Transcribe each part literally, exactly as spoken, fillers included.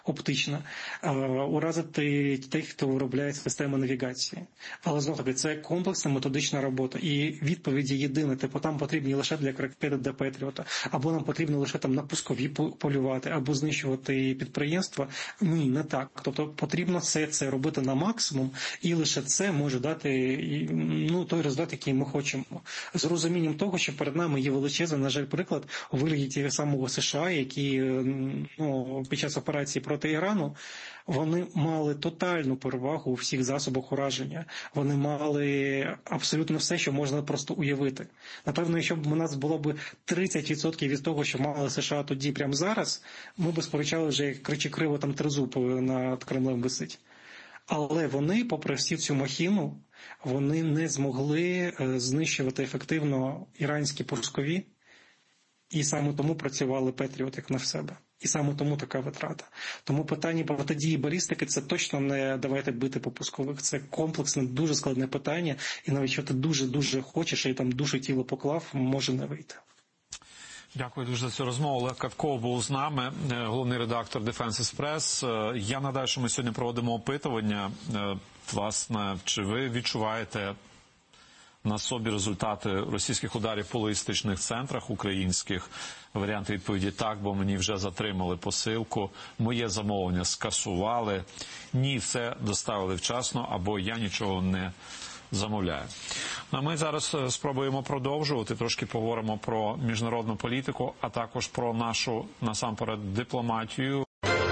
оптична, уразити тих, хто виробляє системи навігації. Але, знову-таки, це комплексна методична робота. І відповіді єдине, типу, там потрібні лише для ракети для Петріота, або нам потрібно лише там на пускові полювати, або знищувати підприємства. Ні, не так. Тобто потрібно все це робити на максимум, і лише це може дати ну, той результат, який ми хочемо. З розумінням того, що перед нами є величезний, на жаль, приклад у вигляді самого США, які ну, під час операції проти Ірану, вони мали тотальну перевагу у всіх засобах ураження. Вони мали абсолютно все, що можна просто уявити. Напевно, якщо б у нас було б тридцять відсотків від того, що мали США тоді, прямо зараз, ми б сперечали вже, як кричи криво там тризуб над Кремлем висить. Але вони, попри всю цю махіну, вони не змогли знищувати ефективно іранські пускові, і саме тому працювали Петріот як на себе. І саме тому така витрата. Тому питання протидії балістики – це точно не давайте бити по пускових. Це комплексне, дуже складне питання. І навіть якщо ти дуже-дуже хочеш, і там душу тіло поклав, може не вийти. Дякую дуже за цю розмову. Олег Катков був з нами, головний редактор Defense Express. Я нагадаю, що ми сьогодні проводимо опитування. Власне, чи ви відчуваєте на собі результати російських ударів по логістичних центрах українських? Варіанти відповіді так, бо мені вже затримали посилку. Моє замовлення скасували. Ні, все доставили вчасно, або я нічого не замовляю. А ми зараз спробуємо продовжувати, трошки поговоримо про міжнародну політику, а також про нашу, насамперед, дипломатію.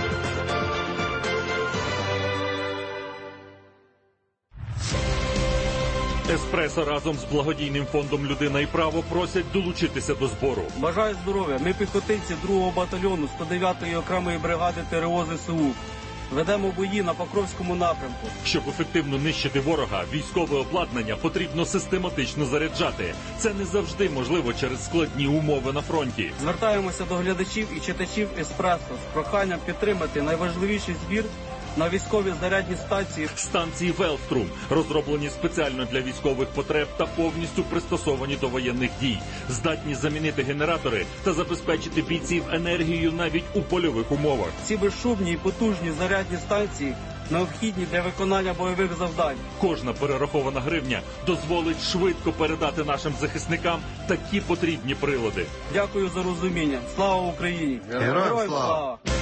Еспресо разом з благодійним фондом «Людина і право» просять долучитися до збору. Бажаю здоров'я. Ми піхотинці другого батальйону сто дев'ятої окремої бригади ТРО ЗСУ. Ведемо бої на Покровському напрямку. Щоб ефективно нищити ворога, військове обладнання потрібно систематично заряджати. Це не завжди можливо через складні умови на фронті. Звертаємося до глядачів і читачів «Еспресо» з проханням підтримати найважливіший збір на військові зарядні станції. Станції «Велструм» розроблені спеціально для військових потреб та повністю пристосовані до воєнних дій. Здатні замінити генератори та забезпечити бійців енергією навіть у польових умовах. Ці безшумні і потужні зарядні станції необхідні для виконання бойових завдань. Кожна перерахована гривня дозволить швидко передати нашим захисникам такі потрібні прилади. Дякую за розуміння. Слава Україні! Героям слава!